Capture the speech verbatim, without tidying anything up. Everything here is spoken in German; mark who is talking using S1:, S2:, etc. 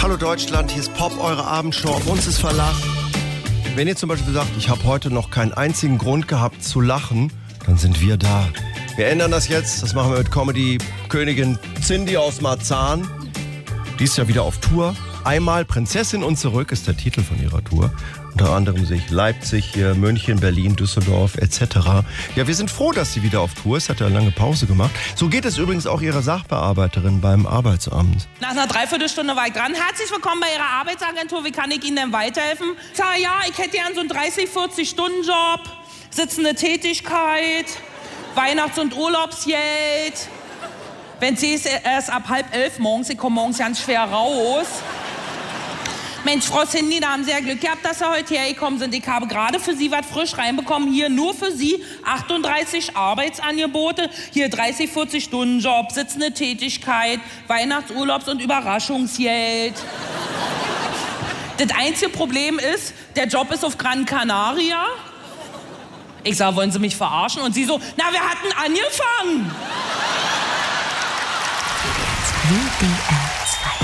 S1: Hallo Deutschland, hier ist Pop, eure Abendshow. Auf uns ist Verlass. Wenn ihr zum Beispiel sagt, ich habe heute noch keinen einzigen Grund gehabt zu lachen, dann sind wir da. Wir ändern das jetzt. Das machen wir mit Comedy-Königin Cindy aus Marzahn. Die ist ja wieder auf Tour. Einmal Prinzessin und zurück ist der Titel von ihrer Tour. Unter anderem sich Leipzig, hier München, Berlin, Düsseldorf et cetera. Ja, wir sind froh, dass sie wieder auf Tour ist. Hat ja eine lange Pause gemacht. So geht es übrigens auch ihrer Sachbearbeiterin beim Arbeitsamt.
S2: Nach einer Dreiviertelstunde war ich dran. Herzlich willkommen bei Ihrer Arbeitsagentur. Wie kann ich Ihnen denn weiterhelfen? Ich sage, ja, ich hätte gern so einen dreißig-, vierzig-Stunden-Job, sitzende Tätigkeit, Weihnachts- und Urlaubsgeld. Wenn Sie es erst ab halb elf morgens, ich komme morgens ganz schwer raus. Mensch, Frau Cindy, da haben Sie ja Glück gehabt, dass Sie heute hergekommen sind. Ich habe gerade für Sie was frisch reinbekommen. Hier nur für Sie achtunddreißig Arbeitsangebote. Hier dreißig-, vierzig-Stunden-Job, sitzende Tätigkeit, Weihnachtsurlaubs- und Überraschungsgeld. Das einzige Problem ist, der Job ist auf Gran Canaria. Ich sage, wollen Sie mich verarschen? Und Sie so, na, wir hatten angefangen.
S3: W D R